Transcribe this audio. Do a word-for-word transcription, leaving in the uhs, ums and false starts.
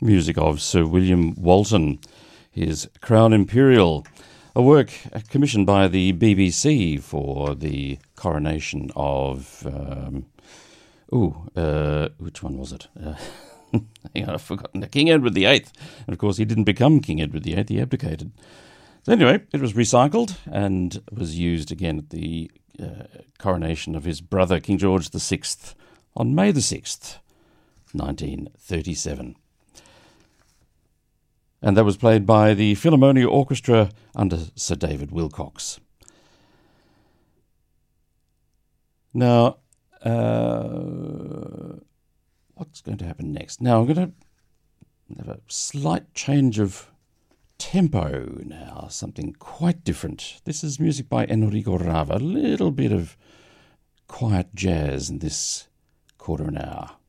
Music of Sir William Walton, his Crown Imperial, a work commissioned by the B B C for the coronation of, um, ooh, uh, which one was it? Uh, hang on, I've forgotten. King Edward the Eighth. And of course, he didn't become King Edward the Eighth, he abdicated. So anyway, it was recycled and was used again at the uh, coronation of his brother, King George the Sixth, on May the sixth, nineteen thirty-seven. And that was played by the Philharmonia Orchestra under Sir David Wilcox. Now, uh, what's going to happen next? Now, I'm going to have a slight change of tempo now, something quite different. This is music by Enrico Rava, a little bit of quiet jazz in this quarter of an hour.